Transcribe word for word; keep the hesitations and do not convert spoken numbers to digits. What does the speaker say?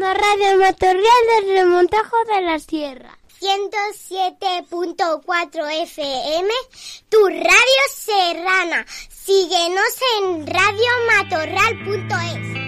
programa Radio Matorral del Remontajo de la Sierra. ciento siete punto cuatro F M, tu radio serrana. Síguenos en radio matorral punto es.